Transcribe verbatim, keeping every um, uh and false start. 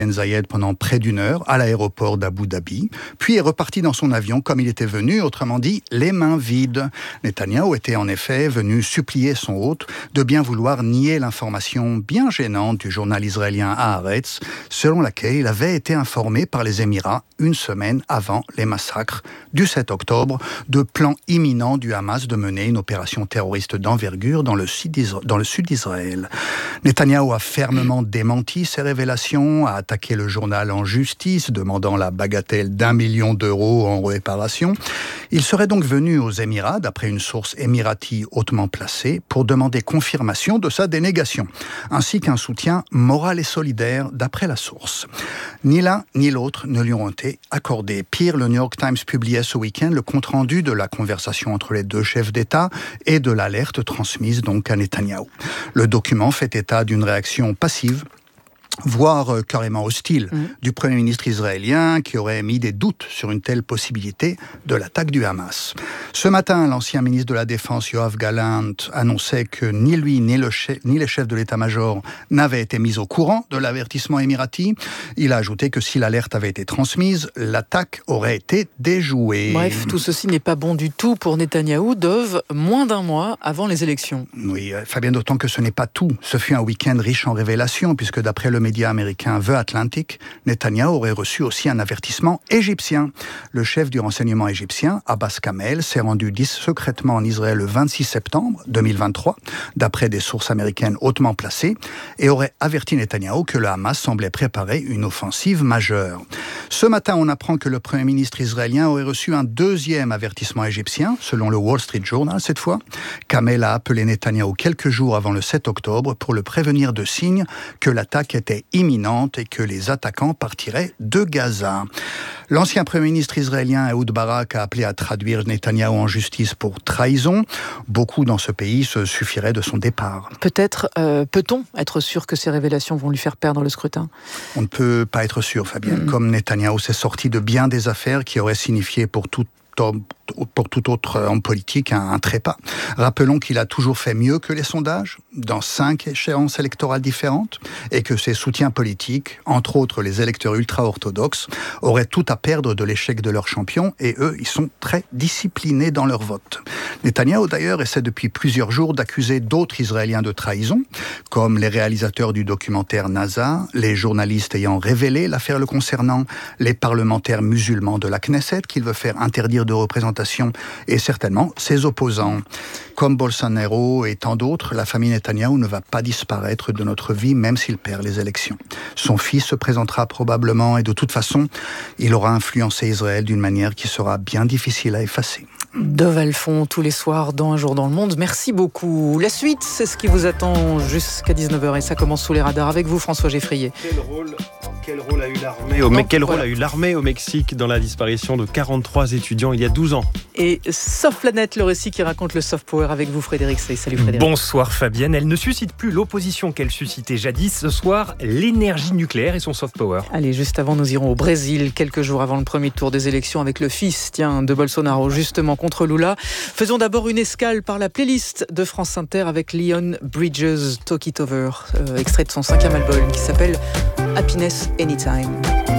Ben Zayed pendant près d'une heure à l'aéroport d'Abu Dhabi, puis est reparti dans son avion comme il était venu, autrement dit, les mains vides. Netanyahou était en effet venu supplier son hôte de bien vouloir nier l'information bien gênante du journal israélien Haaretz, selon laquelle il avait été informé par les Émirats une semaine avant les massacres du sept octobre de plans imminents du Hamas de mener une opération terroriste d'envergure dans le sud d'Israël. Dans le sud d'Israël. Netanyahou a fermement démenti ces révélations, a attaqué le journal en justice, demandant la bagatelle d'un million d'euros en réparation. Il serait donc venu aux Émirats, d'après une source émirati hautement placée, pour demander confirmation de sa dénégation, ainsi qu'un soutien moral et solidaire, d'après la source. Ni l'un ni l'autre ne lui ont été accordés. Pire, le New York Times publiait ce week-end le compte-rendu de la conversation entre les deux chefs d'État et de l'alerte transmise donc à Netanyahou. Le document fait état d'une réaction passive, voire euh, carrément hostile, mmh. du Premier ministre israélien qui aurait mis des doutes sur une telle possibilité de l'attaque du Hamas. Ce matin, l'ancien ministre de la Défense, Yoav Gallant, annonçait que ni lui ni, le chef, ni les chefs de l'état-major n'avaient été mis au courant de l'avertissement émirati. Il a ajouté que si l'alerte avait été transmise, l'attaque aurait été déjouée. Bref, tout ceci n'est pas bon du tout pour Netanyahou, Dove, moins d'un mois avant les élections. Oui, Fabien, d'autant que ce n'est pas tout. Ce fut un week-end riche en révélations, puisque d'après le média américain The Atlantic, Netanyahou aurait reçu aussi un avertissement égyptien. Le chef du renseignement égyptien, Abbas Kamel, s'est rendu secrètement en Israël le vingt-six septembre deux mille vingt-trois, d'après des sources américaines hautement placées, et aurait averti Netanyahou que le Hamas semblait préparer une offensive majeure. Ce matin, on apprend que le Premier ministre israélien aurait reçu un deuxième avertissement égyptien, selon le Wall Street Journal cette fois. Kamel a appelé Netanyahou quelques jours avant le sept octobre pour le prévenir de signes que l'attaque était imminente et que les attaquants partiraient de Gaza. L'ancien Premier ministre israélien Ehud Barak a appelé à traduire Netanyahou en justice pour trahison. Beaucoup dans ce pays se suffiraient de son départ. Peut-être, euh, peut-on être sûr que ces révélations vont lui faire perdre le scrutin ? On ne peut pas être sûr, Fabienne. Mmh. Comme Netanyahou s'est sorti de bien des affaires qui auraient signifié pour tout homme, pour tout autre homme politique un, un trépas. Rappelons qu'il a toujours fait mieux que les sondages, dans cinq échéances électorales différentes, et que ses soutiens politiques, entre autres les électeurs ultra-orthodoxes, auraient tout à perdre de l'échec de leur champion, et eux, ils sont très disciplinés dans leur vote. Netanyahou, d'ailleurs, essaie depuis plusieurs jours d'accuser d'autres Israéliens de trahison, comme les réalisateurs du documentaire NASA, les journalistes ayant révélé l'affaire le concernant, les parlementaires musulmans de la Knesset, qu'il veut faire interdire de représentation, et certainement ses opposants. Comme Bolsonaro et tant d'autres, la famille Netanyahou ne va pas disparaître de notre vie, même s'il perd les élections. Son fils se présentera probablement, et de toute façon, il aura influencé Israël d'une manière qui sera bien difficile à effacer. Dove Alphon, tous les soirs dans Un jour dans le monde. Merci beaucoup. La suite, c'est ce qui vous attend jusqu'à dix-neuf heures, et ça commence sous les radars avec vous, François Geffrier. Quel rôle Quel rôle a eu l'armée au, Me- quel rôle a eu l'armée au Mexique dans la disparition de quarante-trois étudiants il y a douze ans ? Et Soft Planète, le récit qui raconte le soft power avec vous, Frédéric Sey. Salut Frédéric. Bonsoir Fabienne. Elle ne suscite plus l'opposition qu'elle suscitait jadis. Ce soir, l'énergie nucléaire et son soft power. Allez, juste avant, nous irons au Brésil, quelques jours avant le premier tour des élections, avec le fils, tiens, de Bolsonaro, justement contre Lula. Faisons d'abord une escale par la playlist de France Inter avec Leon Bridges, Talk It Over, euh, extrait de son cinquième album qui s'appelle Happiness Anytime.